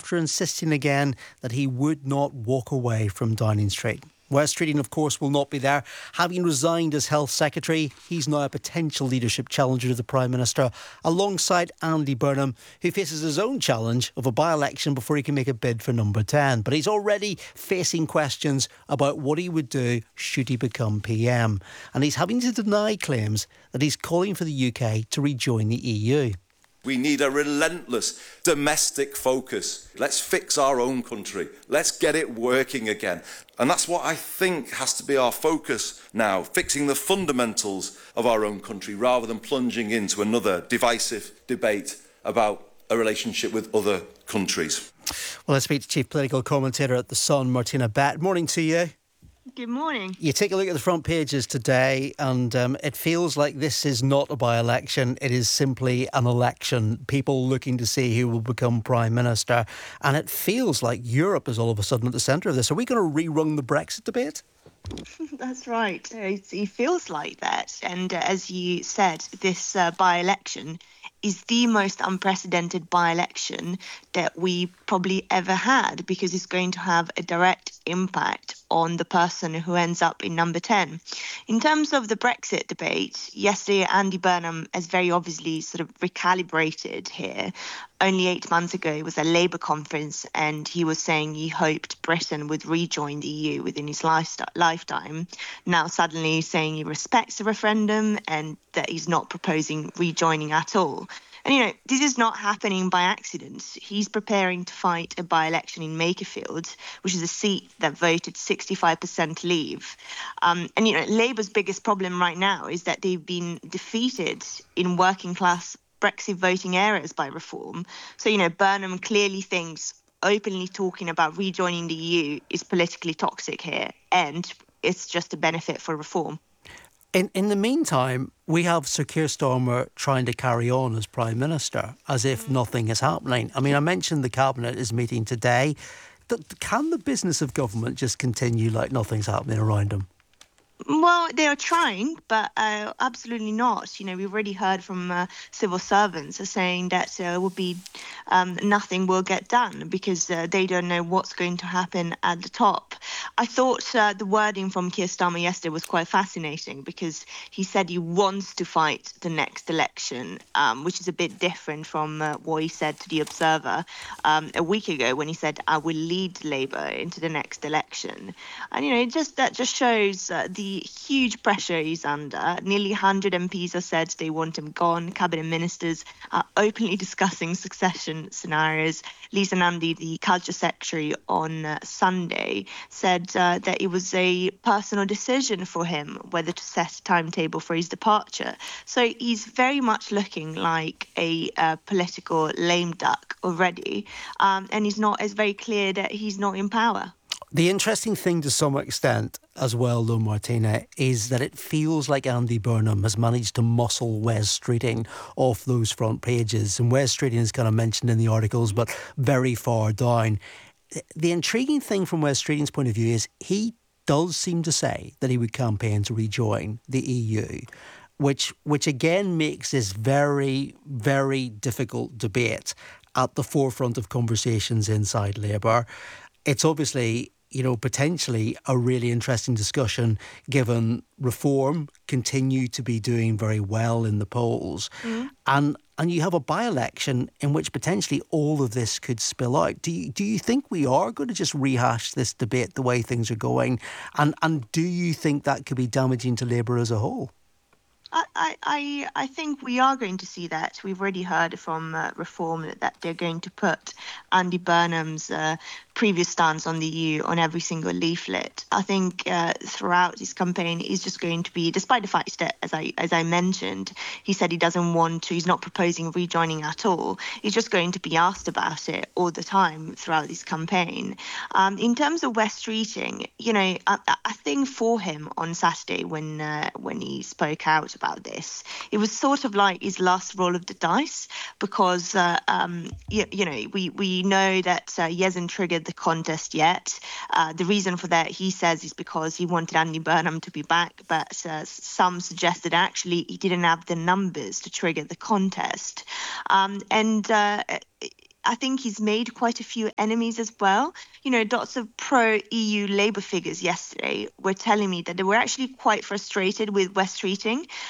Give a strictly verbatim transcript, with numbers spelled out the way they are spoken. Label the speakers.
Speaker 1: after insisting again that he would not walk away from Downing Street. Wes Streeting, of course, will not be there. Having resigned as Health Secretary, he's now a potential leadership challenger to the Prime Minister, alongside Andy Burnham, who faces his own challenge of a by-election before he can make a bid for number ten. But he's already facing questions about what he would do should he become P M. And he's having to deny claims that he's calling for the U K to rejoin the E U.
Speaker 2: We need a relentless domestic focus. Let's fix our own country. Let's get it working again. And that's what I think has to be our focus now, fixing the fundamentals of our own country rather than plunging into another divisive debate about a relationship with other countries.
Speaker 1: Well, let's speak to Chief Political Commentator at The Sun, Martina Batt. Morning to you.
Speaker 3: Good morning.
Speaker 1: You take a look at the front pages today and um, it feels like this is not a by-election. It is simply an election. People looking to see who will become Prime Minister. And it feels like Europe is all of a sudden at the centre of this. Are we going to rerun the Brexit debate?
Speaker 3: That's right. It, it feels like that. And uh, as you said, this uh, by-election is the most unprecedented by-election that we probably ever had, because it's going to have a direct impact on the person who ends up in number ten. In terms of the Brexit debate, yesterday Andy Burnham has very obviously sort of recalibrated here. Only eight months ago, it was a Labour conference, and he was saying he hoped Britain would rejoin the E U within his lifetime. Now suddenly he's saying he respects the referendum and that he's not proposing rejoining at all. And, you know, this is not happening by accident. He's preparing to fight a by-election in Makerfield, which is a seat that voted sixty-five percent leave. Um, and, you know, Labour's biggest problem right now is that they've been defeated in working-class Brexit voting areas by Reform. So, you know, Burnham clearly thinks openly talking about rejoining the E U is politically toxic here, and it's just a benefit for Reform.
Speaker 1: In in the meantime, we have Sir Keir Starmer trying to carry on as Prime Minister as if nothing is happening. I mean, I mentioned the Cabinet is meeting today. Can the business of government just continue like nothing's happening around them?
Speaker 3: Well, they are trying, but uh, absolutely not. You know, we've already heard from uh, civil servants saying that uh, will be um, nothing will get done because uh, they don't know what's going to happen at the top. I thought uh, the wording from Keir Starmer yesterday was quite fascinating, because he said he wants to fight the next election, um, which is a bit different from uh, what he said to The Observer um, a week ago when he said, I will lead Labour into the next election. And, you know, it just that just shows uh, the The huge pressure he's under. Nearly one hundred M Ps have said they want him gone. Cabinet ministers are openly discussing succession scenarios. Lisa Nandy, the Culture Secretary, on uh, Sunday said uh, that it was a personal decision for him whether to set a timetable for his departure. So he's very much looking like a uh, political lame duck already, um, and he's not. It's very clear that he's not in power.
Speaker 1: The interesting thing to some extent as well, though, Martina, is that it feels like Andy Burnham has managed to muscle Wes Streeting off those front pages. And Wes Streeting is kind of mentioned in the articles, but very far down. The intriguing thing from Wes Streeting's point of view is he does seem to say that he would campaign to rejoin the E U, which, which again makes this very, very difficult debate at the forefront of conversations inside Labour. It's obviously, you know, potentially a really interesting discussion, given Reform continue to be doing very well in the polls. Mm. And and you have a by-election in which potentially all of this could spill out. Do you, do you think we are going to just rehash this debate the way things are going? And, and do you think that could be damaging to Labour as a whole?
Speaker 3: I, I, I think we are going to see that. We've already heard from uh, Reform that they're going to put Andy Burnham's uh, previous stance on the E U on every single leaflet. I think uh, throughout his campaign, he's just going to be, despite the fact that, as I as I mentioned, he said he doesn't want to, he's not proposing rejoining at all. He's just going to be asked about it all the time throughout his campaign. Um, in terms of Wes Streeting, you know, I, I think for him on Saturday when uh, when he spoke out about this, it was sort of like his last roll of the dice, because uh, um, you, you know we we know that uh, he hasn't triggered the contest yet. Uh, the reason for that, he says, is because he wanted Andy Burnham to be back, but uh, some suggested actually he didn't have the numbers to trigger the contest. Um, and uh, I think he's made quite a few enemies as well. You know, lots of pro-E U Labour figures yesterday were telling me that they were actually quite frustrated with West Streeting